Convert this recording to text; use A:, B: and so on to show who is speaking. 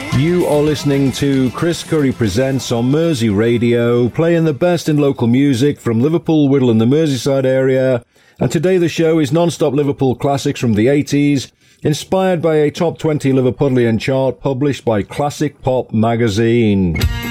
A: You are listening to Chris Curry Presents on Mersey Radio, playing the best in local music from Liverpool, Whittle and the Merseyside area. And today the show is non-stop Liverpool classics from the 80s, inspired by a top 20 Liverpudlian chart published by Classic Pop magazine.